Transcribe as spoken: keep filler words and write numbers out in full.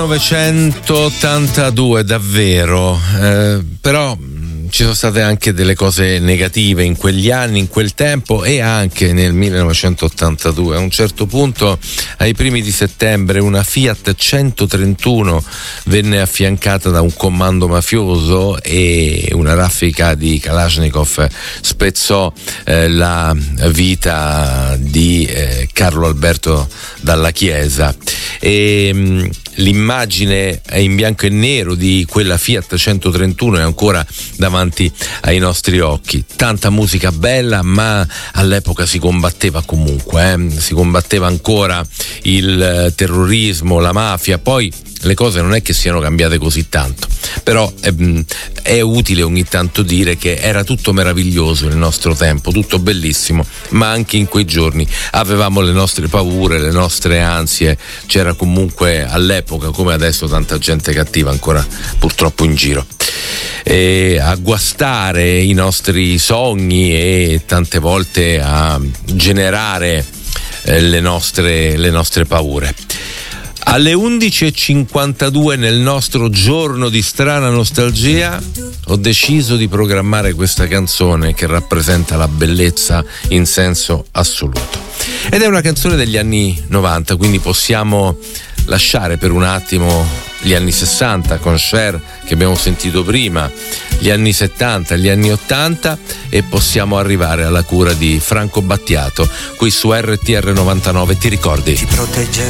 millenovecentottantadue, davvero, eh, però ci sono state anche delle cose negative in quegli anni, in quel tempo, e anche nel millenovecentottantadue. A un certo punto, ai primi di settembre, una Fiat centotrentuno venne affiancata da un comando mafioso e una raffica di Kalashnikov spezzò eh, la vita di eh, Carlo Alberto Dalla Chiesa. E mh, l'immagine in bianco e nero di quella Fiat centotrentuno è ancora davanti ai nostri occhi. Tanta musica bella, ma all'epoca si combatteva comunque, eh? si combatteva ancora il terrorismo, la mafia. Poi le cose non è che siano cambiate così tanto, però è, è utile ogni tanto dire che era tutto meraviglioso nel nostro tempo, tutto bellissimo, ma anche in quei giorni avevamo le nostre paure, le nostre ansie. C'era comunque all'epoca, come adesso, tanta gente cattiva ancora purtroppo in giro, e a guastare i nostri sogni e tante volte a generare eh, le nostre, le nostre paure. Alle undici e cinquantadue, nel nostro giorno di strana nostalgia, ho deciso di programmare questa canzone che rappresenta la bellezza in senso assoluto. Ed è una canzone degli anni novanta, quindi possiamo lasciare per un attimo gli anni sessanta con Cher, che abbiamo sentito prima, gli anni settanta, gli anni ottanta, e possiamo arrivare alla cura di Franco Battiato qui su R T R novantanove. Ti ricordi? Ti proteggerò